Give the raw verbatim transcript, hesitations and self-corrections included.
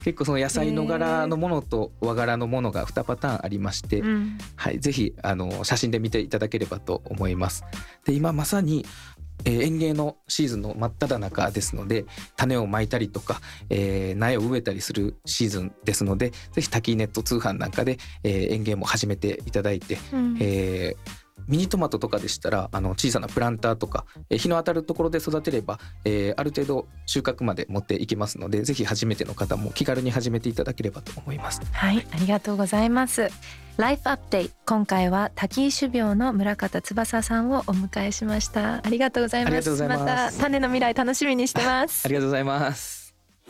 結構その野菜の柄のものと和柄のものがにパターンありまして、 うん、 はい、ぜひあの写真で見ていただければと思います。で今まさにえー、園芸のシーズンの真っ只中ですので、種をまいたりとか、えー、苗を植えたりするシーズンですので、ぜひタキネット通販なんかで、えー、園芸も始めていただいて、うん、えーミニトマトとかでしたらあの小さなプランターとか、えー、日の当たるところで育てれば、えー、ある程度収穫まで持っていきますので、ぜひ初めての方も気軽に始めていただければと思います。 はい、ありがとうございます。ライフアップデート、今回はタキ種苗の村方翼さんをお迎えしました。ありがとうございます。 ありがとうございます。 また種の未来楽しみにしてます。 ありがとうございます。